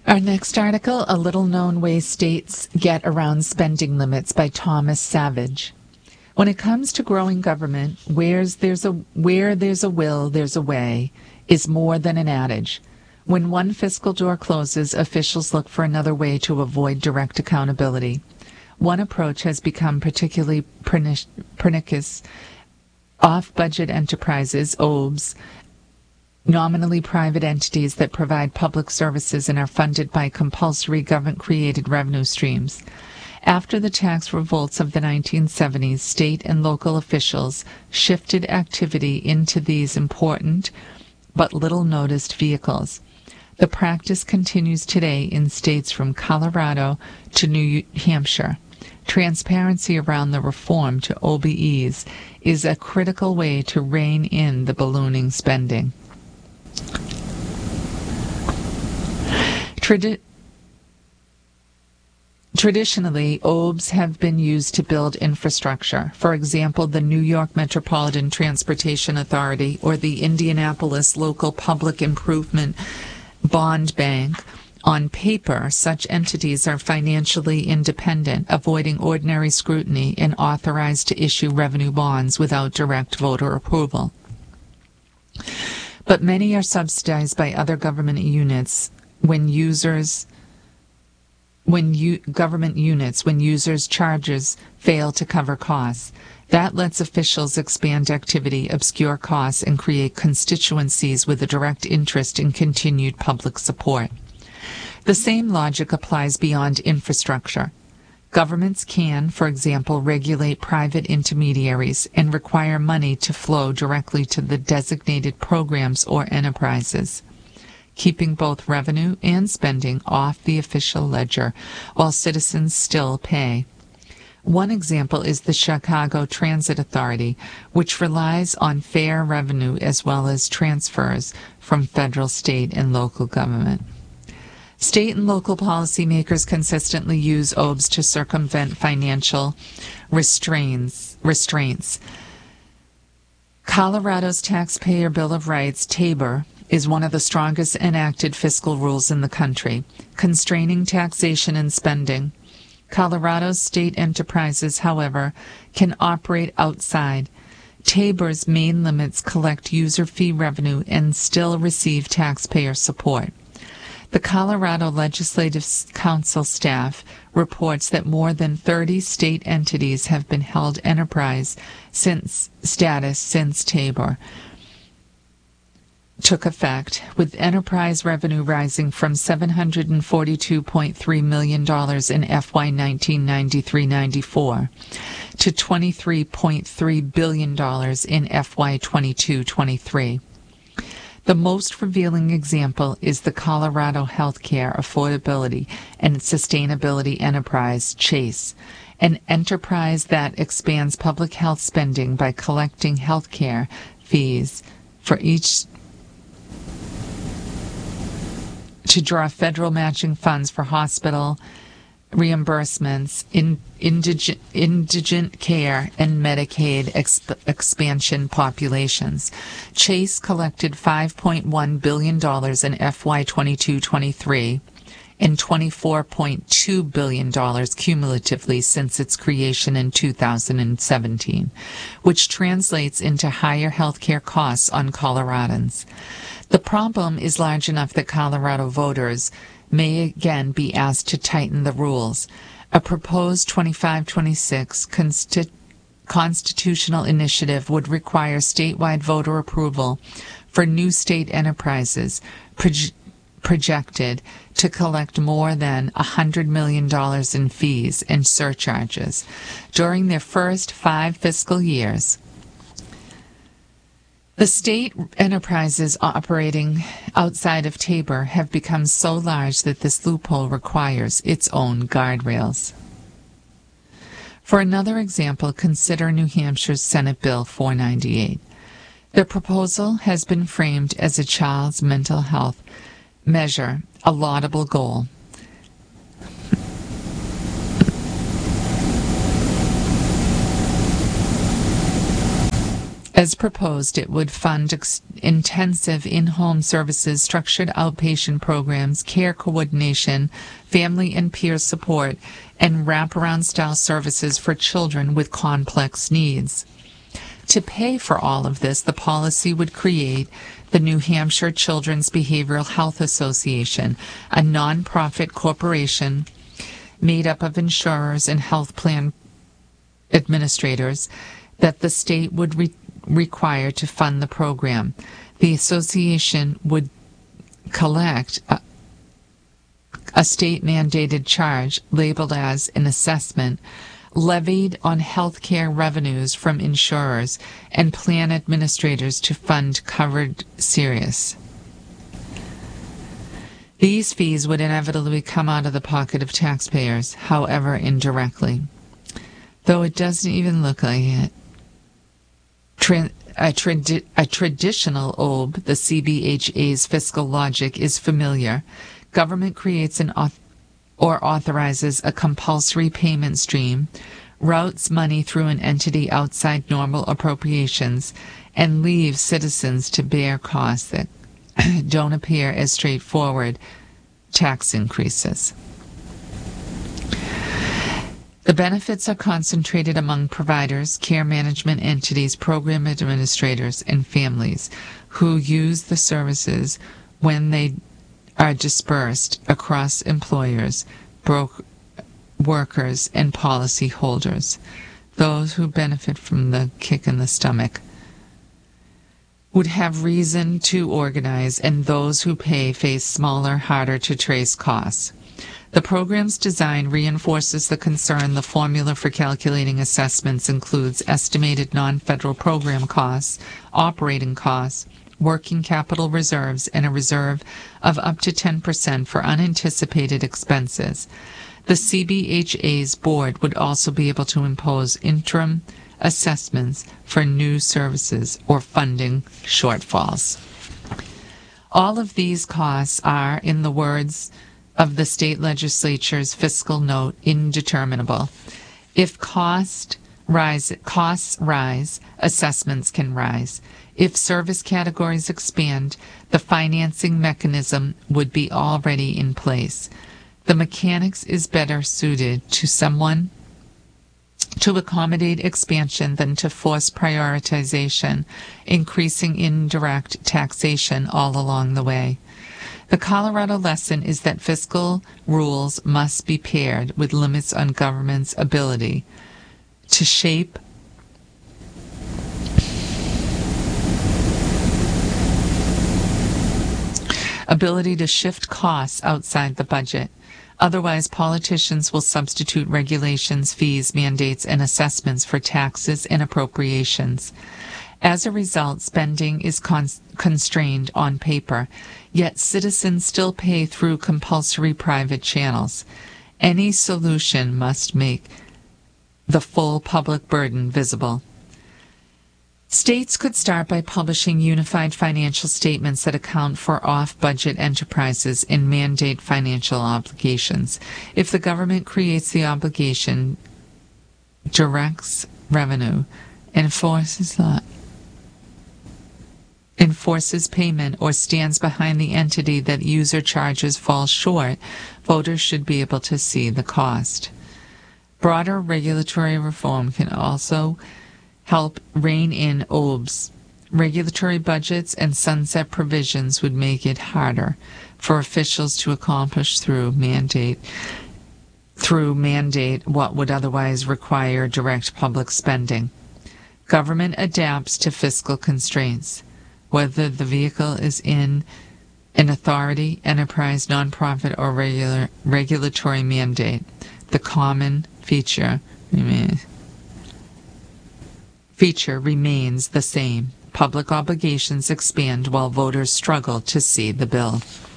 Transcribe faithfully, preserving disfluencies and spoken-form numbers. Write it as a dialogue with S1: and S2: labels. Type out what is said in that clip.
S1: Our next article, A Little-Known Way States Get Around Spending Limits by Thomas Savage. When it comes to growing government, where's there's a, where there's a will, there's a way, is more than an adage. When one fiscal door closes, officials look for another way to avoid direct accountability. One approach has become particularly pernicious. Off-budget enterprises, O B S, nominally private entities that provide public services and are funded by compulsory government-created revenue streams. After the tax revolts of the nineteen seventies, state and local officials shifted activity into these important but little-noticed vehicles. The practice continues today in states from Colorado to New Hampshire. Transparency around the reform to O B Es is a critical way to rein in the ballooning spending. Tradi- Traditionally, O B S have been used to build infrastructure. For example, the New York Metropolitan Transportation Authority or the Indianapolis Local Public Improvement Bond Bank. On paper, such entities are financially independent, avoiding ordinary scrutiny, and authorized to issue revenue bonds without direct voter approval. But many are subsidized by other government units when users when u- government units when users' charges fail to cover costs. That lets officials expand activity, obscure costs, and create constituencies with a direct interest in continued public support. The same logic applies beyond infrastructure. Governments can, for example, regulate private intermediaries and require money to flow directly to the designated programs or enterprises, keeping both revenue and spending off the official ledger while citizens still pay. One example is the Chicago Transit Authority, which relies on fair revenue as well as transfers from federal, state, and local government. State and local policymakers consistently use O B S to circumvent financial restraints. restraints. Colorado's Taxpayer Bill of Rights, TABOR, is one of the strongest enacted fiscal rules in the country, constraining taxation and spending. Colorado's state enterprises, however, can operate outside. TABOR's main limits collect user fee revenue and still receive taxpayer support. The Colorado Legislative Council staff reports that more than thirty state entities have been held enterprise since status since TABOR took effect, with enterprise revenue rising from seven hundred forty-two point three million dollars in F Y nineteen ninety-three ninety-four to twenty-three point three billion dollars in F Y twenty-two twenty-three. The most revealing example is the Colorado Healthcare Affordability and Sustainability Enterprise, CHASE, an enterprise that expands public health spending by collecting healthcare fees for each to draw federal matching funds for hospital reimbursements, in, indigent, indigent care, and Medicaid exp, expansion populations. Chase collected five point one billion dollars in F Y twenty-two twenty-three and twenty-four point two billion dollars cumulatively since its creation in two thousand seventeen, which translates into higher health care costs on Coloradans. The problem is large enough that Colorado voters may again be asked to tighten the rules. A proposed twenty-five twenty-six consti- constitutional initiative would require statewide voter approval for new state enterprises proj- projected to collect more than one hundred million dollars in fees and surcharges during their first five fiscal years. The state enterprises operating outside of TABOR have become so large that this loophole requires its own guardrails. For another example, consider New Hampshire's Senate Bill four ninety-eight. The proposal has been framed as a child's mental health measure, a laudable goal. As proposed, it would fund ex- intensive in-home services, structured outpatient programs, care coordination, family and peer support, and wraparound-style services for children with complex needs. To pay for all of this, the policy would create the New Hampshire Children's Behavioral Health Association, a nonprofit corporation made up of insurers and health plan administrators that the state would re- require to fund the program. The association would collect a, a state-mandated charge labeled as an assessment levied on healthcare revenues from insurers and plan administrators to fund covered Sirius. These fees would inevitably come out of the pocket of taxpayers, however indirectly. Though it doesn't even look like it. Tra- a, tradi- a traditional O B, the C B H A's fiscal logic is familiar. Government creates an auth- or authorizes a compulsory payment stream, routes money through an entity outside normal appropriations, and leaves citizens to bear costs that don't appear as straightforward tax increases. The benefits are concentrated among providers, care management entities, program administrators, and families who use the services when they are dispersed across employers, broke workers, and policy holders. Those who benefit from the kick in the stomach would have reason to organize, and those who pay face smaller, harder to trace costs. The program's design reinforces the concern the formula for calculating assessments includes estimated non-federal program costs, operating costs, working capital reserves, and a reserve of up to ten percent for unanticipated expenses. The C B H A's board would also be able to impose interim assessments for new services or funding shortfalls. All of these costs are, in the words of the state legislature's fiscal note, indeterminable. If cost rise, costs rise, assessments can rise. If service categories expand, the financing mechanism would be already in place. The mechanics is better suited to someone to accommodate expansion than to force prioritization, increasing indirect taxation all along the way. The Colorado lesson is that fiscal rules must be paired with limits on government's ability to shape ability to shift costs outside the budget. Otherwise, politicians will substitute regulations, fees, mandates, and assessments for taxes and appropriations. As a result, spending is con- constrained on paper, yet citizens still pay through compulsory private channels. Any solution must make the full public burden visible. States could start by publishing unified financial statements that account for off-budget enterprises and mandate financial obligations. If the government creates the obligation, directs revenue, enforces law, enforces payment, or stands behind the entity that user charges fall short, voters should be able to see the cost. Broader regulatory reform can also help rein in O B S. Regulatory budgets and sunset provisions would make it harder for officials to accomplish through mandate through mandate what would otherwise require direct public spending. Government adapts to fiscal constraints, whether the vehicle is in an authority, enterprise, nonprofit, or regular regulatory mandate. The common feature remains. feature remains the same. Public obligations expand while voters struggle to see the bill.